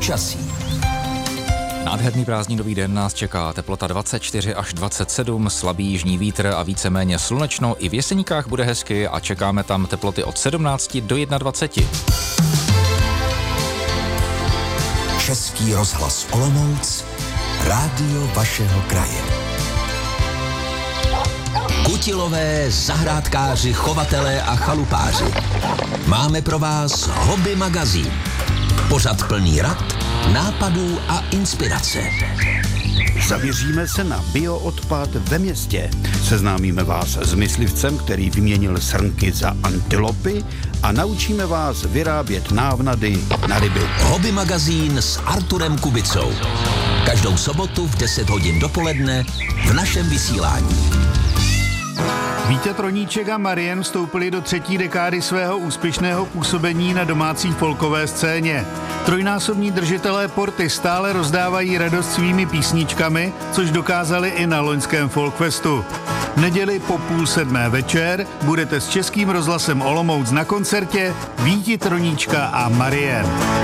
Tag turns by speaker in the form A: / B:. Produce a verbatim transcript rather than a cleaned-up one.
A: Počasí.
B: Nádherný prázdninový den nás čeká, teplota dvacet čtyři až dvacet sedm, slabý jižní vítr a víceméně slunečno. I v Jeseníkách bude hezky a čekáme tam teploty od sedmnácti do jednadvaceti.
A: Český rozhlas Olomouc, rádio vašeho kraje. Kutilové, zahrádkáři, chovatelé a chalupáři. Máme pro vás Hobby magazín. Pořad plný rad, nápadů a inspirace.
C: Zaměříme se na bioodpad ve městě. Seznámíme vás s myslivcem, který vyměnil srnky za antilopy a naučíme vás vyrábět návnady na ryby.
A: Hobby magazín s Arturem Kubicou. Každou sobotu v deset hodin dopoledne v našem vysílání.
D: Vítě Troníček a Marien vstoupili do třetí dekády svého úspěšného působení na domácí folkové scéně. Trojnásobní držitelé porty stále rozdávají radost svými písničkami, což dokázali i na loňském Folkfestu. V neděli po půl sedmé večer budete s Českým rozhlasem Olomouc na koncertě Víti Troníčka a Marien.